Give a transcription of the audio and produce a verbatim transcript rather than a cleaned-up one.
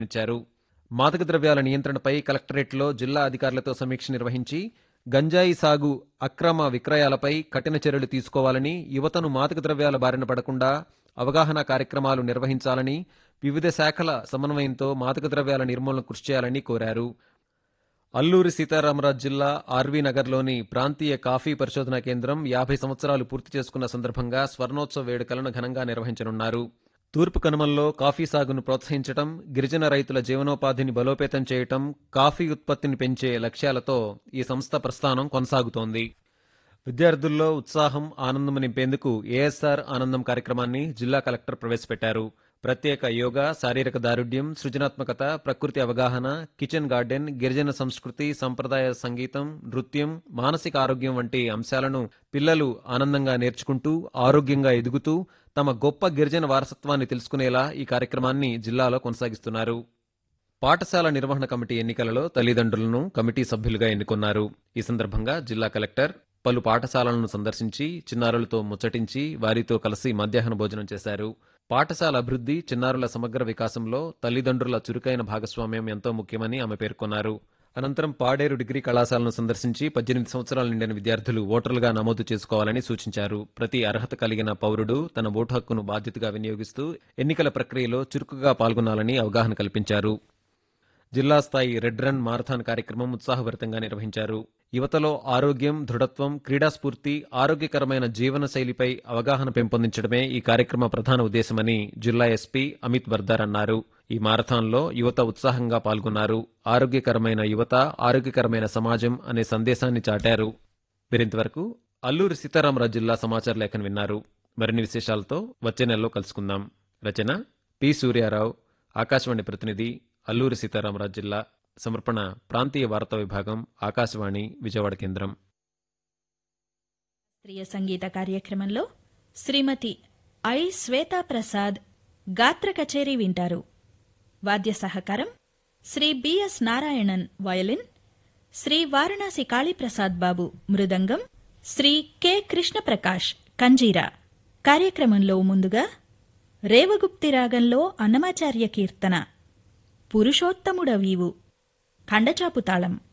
ఇచ్చారు. మాదక ద్రవ్యాల నియంత్రణపై కలెక్టరేట్లో జిల్లా అధికారులతో సమీక్ష నిర్వహించి గంజాయి సాగు, అక్రమ విక్రయాలపై కఠిన చర్యలు తీసుకోవాలని, యువతను మాదక ద్రవ్యాల బారిన పడకుండా అవగాహన కార్యక్రమాలు నిర్వహించాలని, వివిధ శాఖల సమన్వయంతో మాదక ద్రవ్యాల నిర్మూలన కృషి చేయాలని కోరారు. అల్లూరి సీతారామరాజు జిల్లా ఆర్వీ నగర్లోని ప్రాంతీయ కాఫీ పరిశోధనా కేంద్రం యాభై సంవత్సరాలు పూర్తి చేసుకున్న సందర్భంగా స్వర్ణోత్సవ వేడుకలను ఘనంగా నిర్వహించనున్నారు. తూర్పు కనుమల్లో కాఫీ సాగును ప్రోత్సహించడం, గిరిజన రైతుల జీవనోపాధిని బలోపేతం చేయటం, కాఫీ ఉత్పత్తిని పెంచే లక్ష్యాలతో ఈ సంస్థ ప్రస్థానం కొనసాగుతోంది. విద్యార్థుల్లో ఉత్సాహం, ఆనందం నింపేందుకు ఏఎస్ఆర్ ఆనందం కార్యక్రమాన్ని జిల్లా కలెక్టర్ ప్రవేశపెట్టారు. ప్రత్యేక యోగా, శారీరక దారుఢ్యం, సృజనాత్మకత, ప్రకృతి అవగాహన, కిచెన్ గార్డెన్, గిరిజన సంస్కృతి, సంప్రదాయ సంగీతం, నృత్యం, మానసిక ఆరోగ్యం వంటి అంశాలను పిల్లలు ఆనందంగా నేర్చుకుంటూ ఆరోగ్యంగా ఎదుగుతూ తమ గొప్ప గిరిజన వారసత్వాన్ని తెలుసుకునేలా ఈ కార్యక్రమాన్ని జిల్లాలో కొనసాగిస్తున్నారు. పాఠశాల నిర్వహణ కమిటీ ఎన్నికలలో తల్లిదండ్రులను కమిటీ సభ్యులుగా ఎన్నుకున్నారు. ఈ సందర్భంగా జిల్లా కలెక్టర్ పలు పాఠశాలలను సందర్శించి చిన్నారులతో ముచ్చటించి వారితో కలిసి మధ్యాహ్న భోజనం చేశారు. పాఠశాల అభివృద్ధి, చిన్నారుల సమగ్ర వికాసంలో తల్లిదండ్రుల చురుకైన భాగస్వామ్యం ఎంతో ముఖ్యమని ఆమె పేర్కొన్నారు. అనంతరం పాడేరు డిగ్రీ కళాశాలను సందర్శించి పద్దెనిమిది సంవత్సరాలు నిండిన విద్యార్థులు ఓటర్లుగా నమోదు చేసుకోవాలని సూచించారు. ప్రతి అర్హత కలిగిన పౌరుడు తన ఓటు హక్కును బాధ్యతగా వినియోగిస్తూ ఎన్నికల ప్రక్రియలో చురుకుగా పాల్గొనాలని అవగాహన కల్పించారు. జిల్లా స్థాయి రెడ్ రన్ మారథాన్ కార్యక్రమం ఉత్సాహభరితంగా నిర్వహించారు. యువతలో ఆరోగ్యం, దృఢత్వం, క్రీడాస్ఫూర్తి, ఆరోగ్యకరమైన జీవనశైలిపై అవగాహన పెంపొందించడమే ఈ కార్యక్రమ ప్రధాన ఉద్దేశమని జిల్లా ఎస్పీ అమిత్ బర్దార్ అన్నారు. ఈ మారథాన్లో యువత ఉత్సాహంగా పాల్గొన్నారు. ఆరోగ్యకరమైన యువత, ఆరోగ్యకరమైన సమాజం అనే సందేశాన్ని చాటారు. మీరింతవరకు అల్లూరి సీతారామరాజు జిల్లా సమాచార లేఖను విన్నారు. మరిన్ని విశేషాలతో వచ్చే నెలలో కలుసుకుందాం. రచన పి సూర్యారావు, ఆకాశవాణి ప్రతినిధి, అల్లూరి సీతారామరాజు జిల్లా. సమర్పణ ప్రాంతీయ వార్తా విభాగం, ఆకాశవాణి విజయవాడ కేంద్రం. శాస్త్రీయ సంగీత కార్యక్రమంలో శ్రీమతి ఐ శ్వేతా ప్రసాద్ గాత్ర కచేరీ వింటారు. వాద్య సహకారం శ్రీ బిఎస్ నారాయణన్ వయలిన్, శ్రీ వారణాసి కాళీప్రసాద్ బాబు మృదంగం, శ్రీ కె కృష్ణప్రకాష్ కంజీరా. కార్యక్రమంలో ముందుగా రేవగుప్తి రాగంలో అన్నమాచార్య కీర్తన పురుషోత్తముడవీవు ఖండచాపు తాళం.